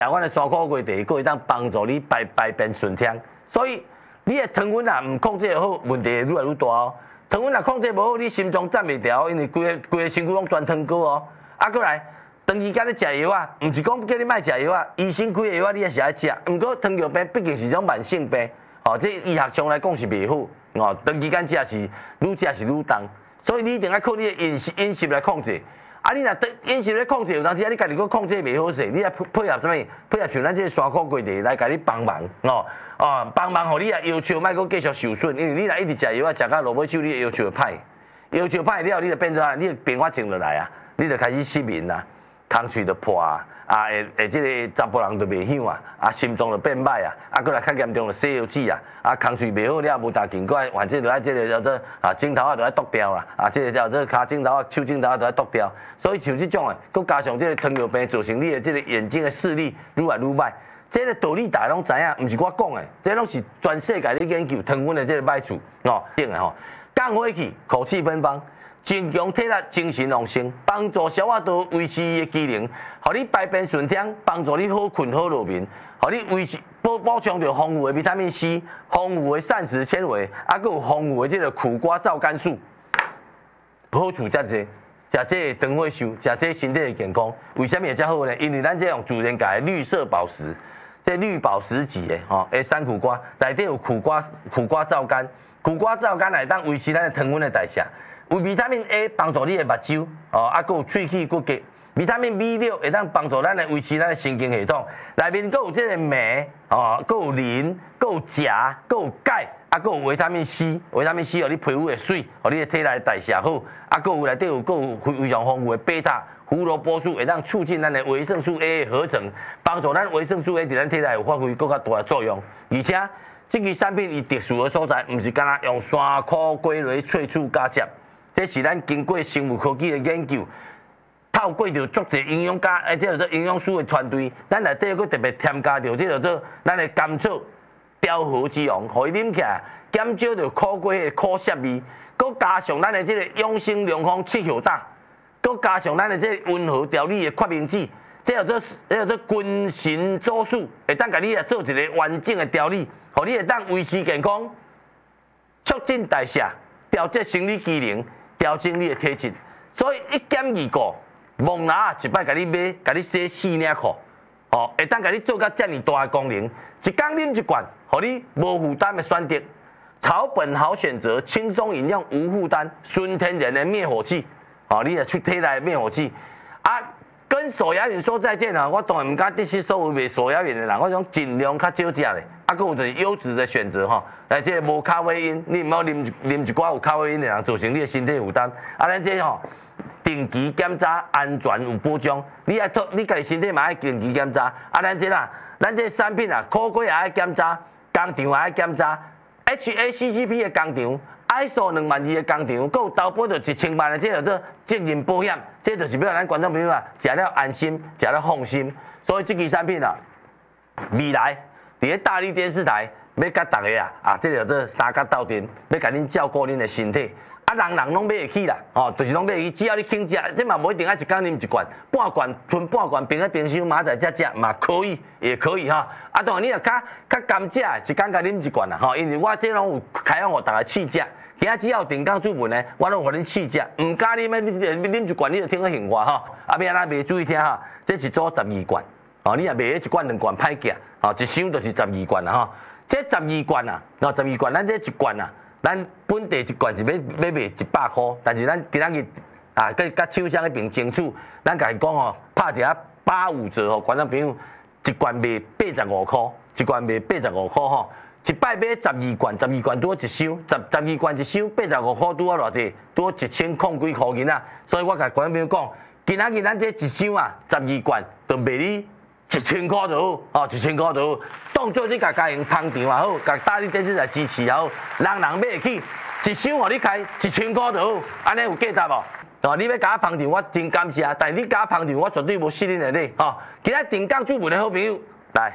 阮的山苦瓜茶，佫会当帮助你排便顺畅。所以你的糖分啊，唔控制好，问题会愈来愈大哦。糖分啊控制无好，你心脏站袂调，因为规个身躯拢全糖果哦。啊，过来，长期间咧食药啊，唔是讲叫你莫食药啊，医生开的药啊，你也是爱食。毋过糖尿病毕竟是种慢性病，哦，这医学上来讲是袂好，哦，长期间食是愈重，所以你一定要靠你的饮食来控制。啊，你若饮食咧控制，有当时啊，你家己佫控制袂好势，你啊配合什么？配合像咱这山苦瓜茶来甲你帮忙，帮忙，互你啊要求莫佫继续受损，因为你若一直食药啊，食到落尾手，你的要求会歹，要求歹了，你就变做啊，你的变化静落来啊，你就开始失眠啦，空喙就破啊，这个查甫人就袂响啊，心脏就变歹啊，过来较严重就西药子啊，空喙袂好了，无大劲，过来反正就爱这个叫做指头啊，就爱剁掉啦，这个叫做骹指头啊、手指头啊，都爱剁掉。所以像这种佫加上这个糖尿病造成你的这个眼睛的视力愈来愈歹，这个道理大家拢知影，毋是我讲的，这拢是全世界咧研究糖分的这个歹处定的吼，降火气、口气芬芳。增强体力、精神旺盛，帮助消化道维持伊的机能，互你排便顺畅，帮助你好困好入眠，互你维持补充着丰富的维他命 C、丰富的膳食纤维，还佫有丰富的这个苦瓜皂苷素，好处遮济。食这长火寿，食这身体的健康，为什么会遮好呢？因为咱这种自然界的绿色宝石，这绿宝石级的的山苦瓜，内底有苦瓜皂苷，苦瓜皂苷来当维持咱的糖分的代谢。有维他命 A 帮助你的目睭，佫有喙齿骨骼。维他命 B6会当帮助咱来维持咱的神经系统。内面佫有这个镁，佫有磷，佫有钾，佫有钙，佫有维他命 C。维他命 C，互你皮肤会水，互你的体内代谢好。佫有内底有非常丰富的贝塔、胡萝卜素，会当促进咱的维生素 A 的合成，帮助咱维生素 A 伫咱体内有发挥更较大的作用。而且，这支产品伊特殊的所在，毋是干那用山苦瓜类萃取加汁。这是咱经过生物科技的研究，透过着足侪营养家，这叫做营养师的团队，咱内底佫特别添加着这叫做咱的甘草调和之王，互伊啉起来减少着苦瓜的苦涩味，佫加上咱的这个养生良方七hiệu大，佫加上咱的这个温和调理的决明子，这叫做君臣佐使，会当甲你来做一个完整的调理，互你会当维持健康，促进代谢，调节生理机能。调整你的体质，所以一减二个，蒙拿一摆甲你买，甲你洗4领裤，会当甲你做到遮尔大的功能。一天啉一罐，互你无负担的选择。草本好选择，轻松饮用无负担，纯天然的灭火器，你也出体内灭火器。跟手摇饮说再见啊！我当然唔敢得失所有卖手摇饮的人，我想尽量较少食咧。佫有就是优质的选择吼，即个无咖啡因，你唔好啉一寡有咖啡因的人，造成你的身体负担。咱这定期检查，安全有保障。你家己身体嘛爱定期检查。咱这产品啊，苦瓜也爱检查，工厂也爱检查 ，HACCP 的工厂。ISO 22000的工厂，佫有投保着1000万的，这叫做责任保险，这就是要让咱观众朋友啊，食了安心，食了放心。所以这支产品啊，未来伫咧大力电视台要甲大家这叫做三甲斗阵，要甲恁照顾恁的身体。人拢买会起啦，就是拢买会起，只要你肯食，这嘛无一定要一天啉一罐，半罐吞半罐，冰在冰箱明仔载才食嘛可以，也可以哈。当然你若较甘蔗，一天甲啉一罐啦，因为我这拢有开放互大家试食。今仔只要定岗主文呢，我拢互恁试食，唔加啉你啉一罐，你就听个闲话哈。要安怎卖注意听哈，这一组12罐，你若卖一罐2罐歹价，一箱就是12罐啦哈。这12罐啊，12罐，咱这一罐啊。咱本地一罐是要卖100块，但是咱今仔日甲厂商迄边争取，咱家己讲拍一下85折吼，观众朋友一罐卖85块，一罐卖85块吼，一摆买12罐，12罐拄一箱，12罐一箱85块拄偌济，拄1000几块银仔，所以我甲观众朋友讲，今仔日咱这一箱啊12罐，就卖你1000块就好，1000块就好。当做你家营捧场也好，甲大力电视台支持也好，人买得起，一箱互你开1000块就好，安尼有价值无？你要甲我捧场，我真感谢，但是你甲我捧场，我绝对无失你的礼。今仔定岗主文的好朋友来，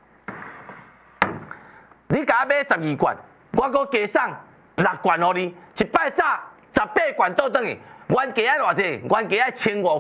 你甲我买12罐，我阁加送6罐互你，一摆早18罐倒转去，原价爱偌济？原价爱1500